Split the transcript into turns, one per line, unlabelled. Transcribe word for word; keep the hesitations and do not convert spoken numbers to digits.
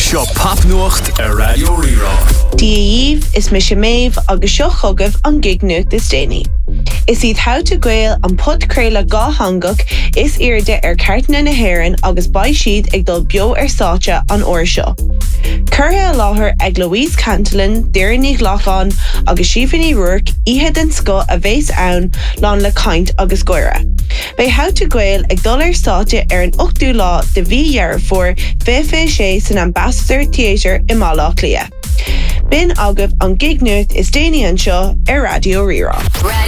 Seo Papnuacht a Radio Rira.
Díomh is me Sinead agus seo chugah an gig nuacht is déine. Is iad how to gael an put créile gá hangach is irde ar cartna na hairan agus bai siad ag dul bio ar sáte an oir seo. Curtha a láthair ag Louise Cantillon, Deireadh Ghlacán agus Síofánaí Ruark ihe den sco a bhés ann lán le caint agus goire. Bei how to gael ag dul ar sáte ar an ochtú lá de bhí dhearr for fé sé san Ambassador Theatre i Málaach Lia. Bin agah an gig nuacht is déine an seo ar Radio Rira.